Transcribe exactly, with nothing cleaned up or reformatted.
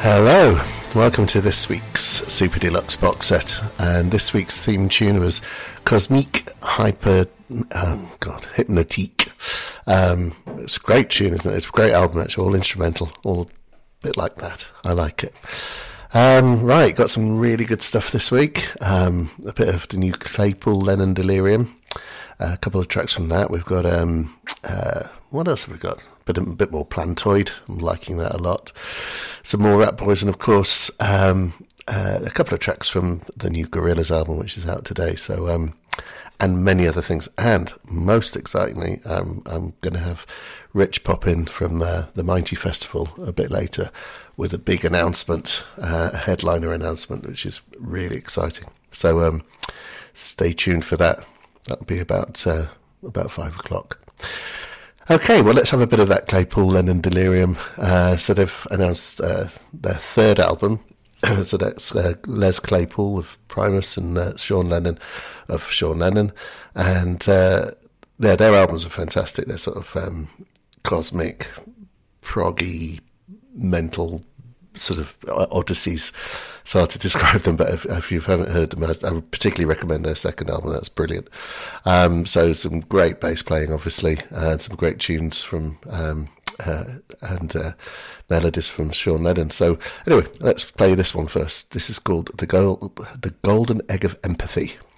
Hello, welcome to this week's Super Deluxe box set, and this week's theme tune was Cosmique Hyper, um, God, Hypnotique. Um, it's a great tune, isn't it? It's a great album, actually, all instrumental, all a bit like that. I like it. Um, right, got some really good stuff this week. Um, a bit of the new Claypool Lennon Delirium, uh, a couple of tracks from that. We've got, um, uh, what else have we got? But a bit more Plantoid. I'm liking that a lot. Some more Rat Boys, and of course, um, uh, a couple of tracks from the new Gorillaz album, which is out today. So, um, and many other things. And most excitingly, um, I'm going to have Rich pop in from uh, the Mighty Festival a bit later with a big announcement, uh, a headliner announcement, which is really exciting. So, um, stay tuned for that. That'll be about uh, about five o'clock. Okay, well, let's have a bit of that Claypool Lennon Delirium. Uh, so they've announced uh, their third album. So that's uh, Les Claypool of Primus and uh, Sean Lennon of Sean Lennon. And uh, their, their albums are fantastic. They're sort of um, cosmic, proggy, mental sort of odysseys. So hard to describe them, but if, if you haven't heard them, I, I would particularly recommend their second album. That's brilliant. Um, so some great bass playing, obviously, and some great tunes from um, uh, and uh, melodies from Sean Lennon. So anyway, let's play this one first. This is called the Gold, the Golden Egg of Empathy.